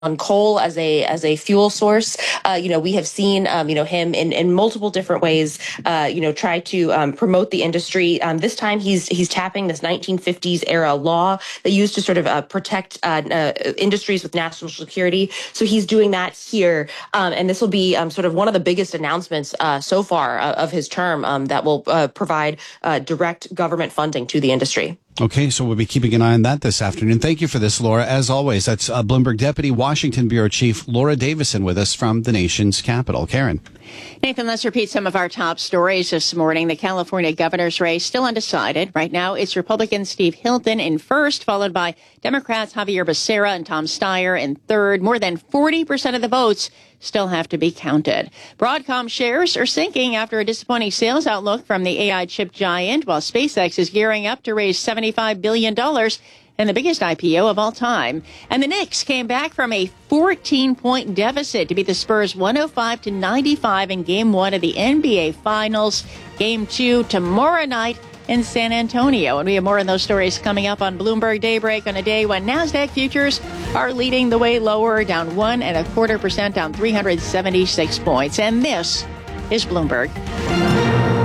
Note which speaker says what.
Speaker 1: on coal as a fuel source. We have seen him in multiple different ways try to promote the industry. This time he's tapping this 1950s era law that used to sort of protect industries with national security. So he's doing that here, and this will be sort of one of the biggest announcements so far of his term that will provide direct government funding to the industry.
Speaker 2: Okay, so we'll be keeping an eye on that this afternoon. Thank you for this, Laura. As always, that's Bloomberg Deputy Washington Bureau Chief Laura Davison with us from the nation's capital. Karen.
Speaker 3: Nathan, let's repeat some of our top stories this morning. The California governor's race still undecided. Right now, it's Republican Steve Hilton in first, followed by Democrats Javier Becerra and Tom Steyer in third. More than 40% of the votes still have to be counted. Broadcom shares are sinking after a disappointing sales outlook from the AI chip giant, while SpaceX is gearing up to raise $75 billion and the biggest IPO of all time. And the Knicks came back from a 14-point deficit to beat the Spurs 105-95 in Game 1 of the NBA Finals. Game 2 tomorrow night in San Antonio. And we have more on those stories coming up on Bloomberg Daybreak on a day when NASDAQ futures are leading the way lower, down 1.25%, down 376 points. And this is Bloomberg.